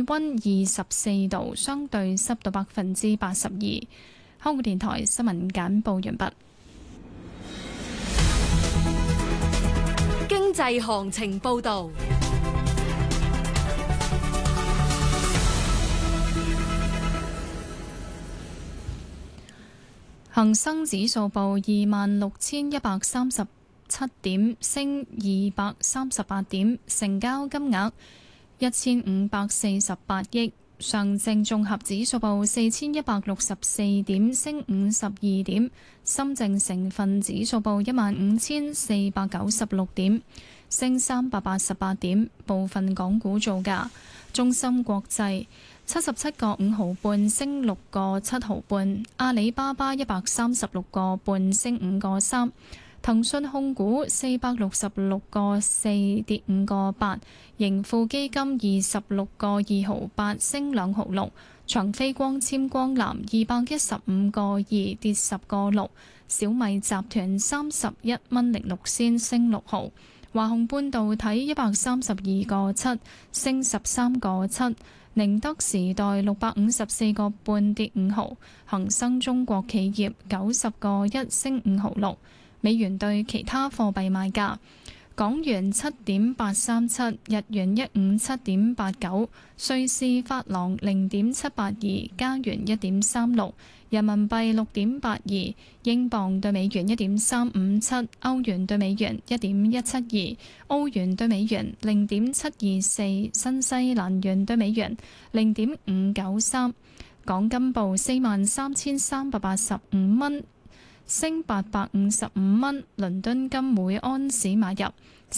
溫24度，相對濕度82%。香港電台新聞簡報完畢。 經濟行情報道。 恒生指數報26,137點，升238點，成交金額1548億。上證綜合指數報4164點，升52點。深證成分指數報15,496點，升388點。部分港股造價：中芯國際77個5毫半，升6個7毫半；阿里巴巴136個半，升5個3；騰訊控股466個4，跌5個8；盈富基金26個2毫8，升2毫6；長飛光纖光纜215個2，跌10個6；小米集團31蚊06仙，升6毫；華虹半導體132個7，升13個7；寧德時代654個半，跌5毫；恒生中國企業90個1，升5毫6。美元對其他貨幣賣價：港元7.837，日元157.89，瑞士法郎0.782，加元1.36，人民幣6.82，英鎊對美元1.357，歐元對美元1.172，澳元對美元0.724，新西蘭元對美元0.593。港金報43,385蚊，升855蚊。倫敦金每安士買入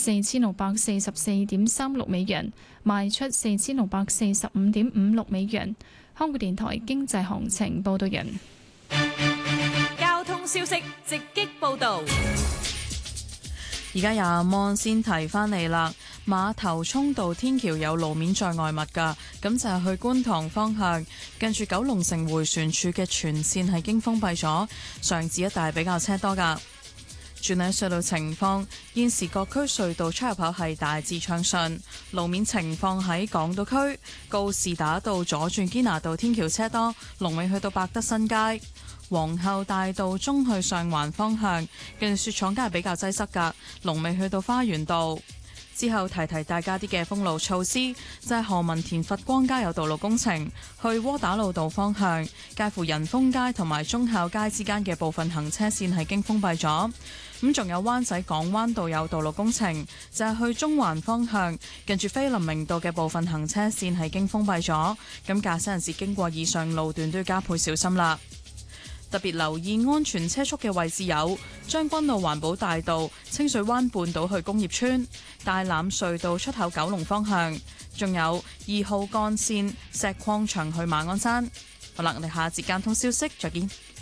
4644.36美元，賣出4645.56美元。香港電台經濟行情報道完。 交通消息直擊報道。 而家有阿芒先提翻嚟啦，馬頭涌道天橋有路面障礙物㗎，咁就係去觀塘方向，近住九龍城迴旋處嘅全線係經封閉咗，上址一帶比較車多㗎。轉喺隧道情況，現時各區隧道出入口係大致暢順，路面情況喺港島區告士打道左轉堅拿道天橋車多，龍尾去到百德新街。皇后大道中去上環方向，近住雪廠街係比較擠塞㗎，龍尾去到花園道。之後提大家啲嘅封路措施，就係何文田佛光街有道路工程，去窩打老道方向，介乎仁豐街同埋忠孝街之間嘅部分行車線係經封閉咗。咁仲有灣仔港灣道有道路工程，就係去中環方向，近住菲林明道嘅部分行車線係經封閉咗。咁駕駛人士經過以上路段都要加倍小心啦。特別留意安全車速嘅位置有將軍澳環保大道、清水灣半島去工業村、大欖隧道出口九龍方向，仲有2號幹線石礦場去馬鞍山。好啦，我哋下節交通消息再見。